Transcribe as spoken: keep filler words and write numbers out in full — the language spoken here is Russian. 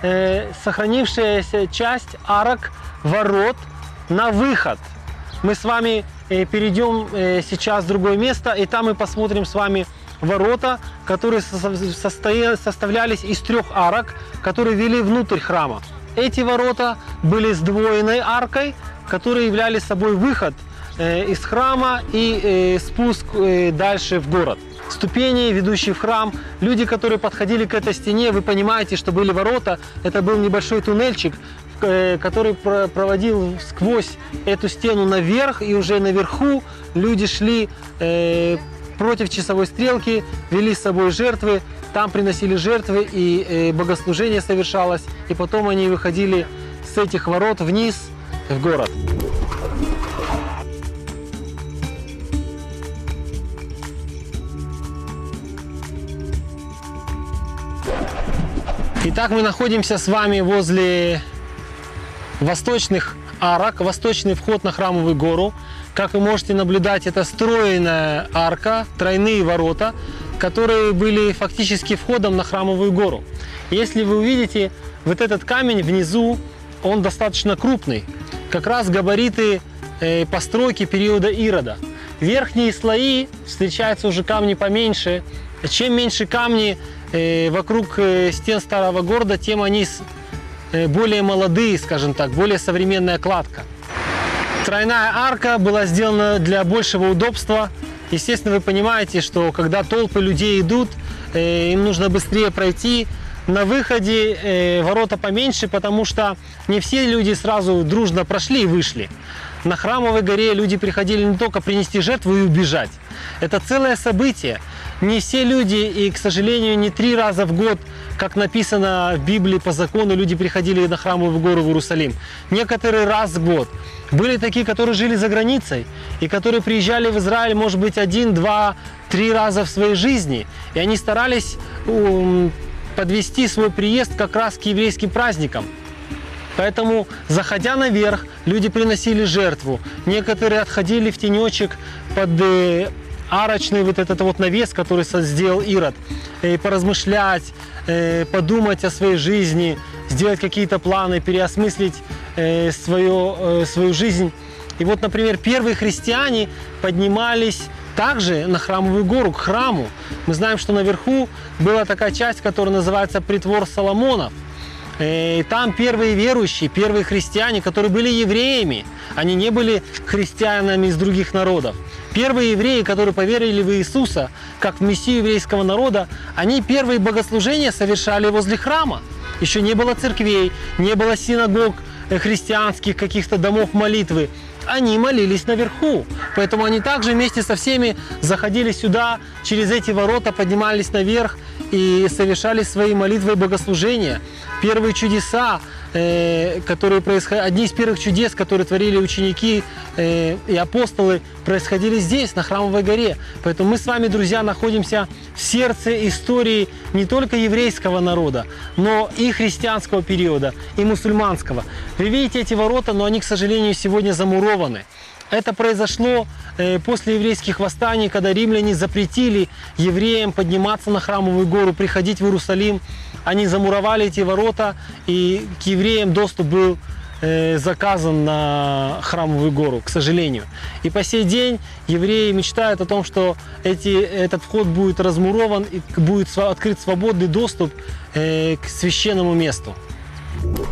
э, сохранившаяся часть арок ворот на выход. Мы с вами э, перейдем э, сейчас в другое место, и там мы посмотрим с вами ворота, которые состоя... составлялись из трех арок, которые вели внутрь храма. Эти ворота были сдвоенной аркой, которые являли собой выход э, из храма и э, спуск э, дальше в город. Ступени, ведущие в храм, люди, которые подходили к этой стене, вы понимаете, что были ворота, это был небольшой туннельчик, э, который про проводил сквозь эту стену наверх, и уже наверху люди шли э, против часовой стрелки, вели с собой жертвы, там приносили жертвы, и э, богослужение совершалось, и потом они выходили с этих ворот вниз в город. Итак, мы находимся с вами возле восточных арок, восточный вход на Храмовую гору. Как вы можете наблюдать, это стройная арка, тройные ворота, которые были фактически входом на Храмовую гору. Если вы увидите, вот этот камень внизу, он достаточно крупный, как раз габариты э, постройки периода Ирода. Верхние слои встречаются уже камни поменьше. Чем меньше камни э, вокруг э, стен старого города, тем они э, более молодые, скажем так, более современная кладка. Тройная арка была сделана для большего удобства. Естественно, вы понимаете, что когда толпы людей идут, э, им нужно быстрее пройти. На выходе э, ворота поменьше, потому что не все люди сразу дружно прошли и вышли. На Храмовой горе люди приходили не только принести жертву и убежать. Это целое событие. Не все люди, и, к сожалению, не три раза в год, как написано в Библии по закону, люди приходили на Храмовую гору в Иерусалим. Некоторые раз в год. Были такие, которые жили за границей, и которые приезжали в Израиль, может быть, один, два, три раза в своей жизни. И они старались um, подвести свой приезд как раз к еврейским праздникам. Поэтому, заходя наверх, люди приносили жертву. Некоторые отходили в тенечек под э, арочный вот этот вот навес, который сделал Ирод, э, поразмышлять, э, подумать о своей жизни, сделать какие-то планы, переосмыслить э, свое, э, свою жизнь. И вот, например, первые христиане поднимались также на Храмовую гору, к храму. Мы знаем, что наверху была такая часть, которая называется Притвор Соломонов. И там первые верующие, первые христиане, которые были евреями, они не были христианами из других народов. Первые евреи, которые поверили в Иисуса, как в Мессию еврейского народа, они первые богослужения совершали возле храма. Еще не было церквей, не было синагог христианских, каких-то домов молитвы. Они молились наверху. Поэтому они также вместе со всеми заходили сюда, через эти ворота поднимались наверх и совершали свои молитвы и богослужения. Первые чудеса, э, которые происходили, одни из первых чудес, которые творили ученики э, и апостолы, происходили здесь, на Храмовой горе. Поэтому мы с вами, друзья, находимся в сердце истории не только еврейского народа, но и христианского периода, и мусульманского. Вы видите эти ворота, но они, к сожалению, сегодня замурованы. Это произошло э, после еврейских восстаний, когда римляне запретили евреям подниматься на Храмовую гору, приходить в Иерусалим. Они замуровали эти ворота, и к евреям доступ был э, заказан на Храмовую гору, к сожалению. И по сей день евреи мечтают о том, что эти, этот вход будет размурован и будет открыт свободный доступ э, к священному месту.